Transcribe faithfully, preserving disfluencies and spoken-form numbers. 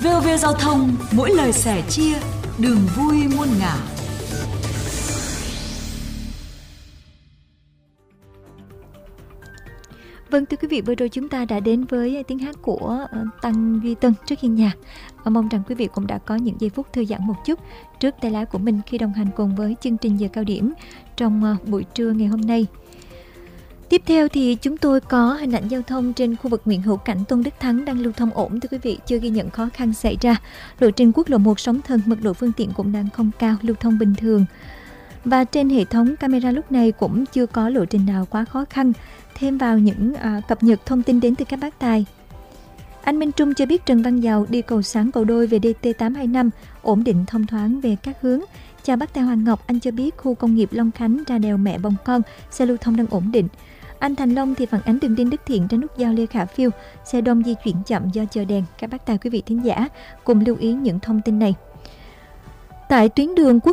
vê o vê Giao thông, mỗi lời sẻ chia, đường vui muôn ngả. Vâng, thưa quý vị, vừa rồi chúng ta đã đến với tiếng hát của Tăng Duy Tân trước hiên nhạc. Mong rằng quý vị cũng đã có những giây phút thư giãn một chút trước tay lái của mình khi đồng hành cùng với chương trình giờ cao điểm trong buổi trưa ngày hôm nay. Tiếp theo thì chúng tôi có hình ảnh giao thông trên khu vực Nguyễn Hữu Cảnh, Tôn Đức Thắng đang lưu thông ổn, thưa quý vị, chưa ghi nhận khó khăn xảy ra. Lộ trình quốc lộ một Sóng Thần, mật độ phương tiện cũng đang không cao, lưu thông bình thường. Và trên hệ thống camera lúc này cũng chưa có lộ trình nào quá khó khăn. Thêm vào những à, cập nhật thông tin đến từ các bác tài. Anh Minh Trung cho biết Trần Văn Dầu đi cầu Sáng Cầu Đôi về đê tê tám hai năm, ổn định thông thoáng về các hướng. Chào bác tài Hoàng Ngọc, anh cho biết khu công nghiệp Long Khánh ra đèo Mẹ Bồng Con, xe lưu thông đang ổn định. Anh Thành Long thì phản ánh đường Đinh Đức Thiện ra nút giao Lê Khả Phiêu, xe đông di chuyển chậm do chờ đèn. Các bác tài quý vị thính giả cùng lưu ý những thông tin này. Tại tuyến đường quốc